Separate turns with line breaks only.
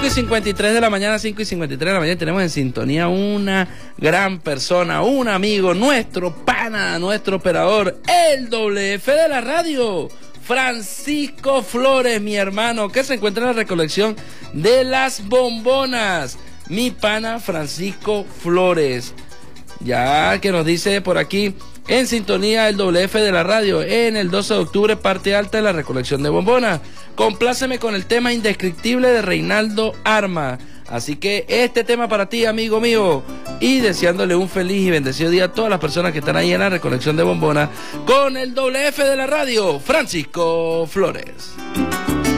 5:53 de la mañana, 5:53 de la mañana, tenemos en sintonía una gran persona, un amigo, nuestro pana, nuestro operador, el WF de la radio, Francisco Flores, mi hermano, que se encuentra en la recolección de las bombonas. Mi pana Francisco Flores, ya que nos dice por aquí, en sintonía el WF de la radio, en el 12 de octubre, parte alta de la recolección de bombonas. Compláceme con el tema indescriptible de Reinaldo Arma. Así que este tema para ti, amigo mío, y deseándole un feliz y bendecido día a todas las personas que están ahí en la recolección de bombonas, con el WF de la radio, Francisco Flores.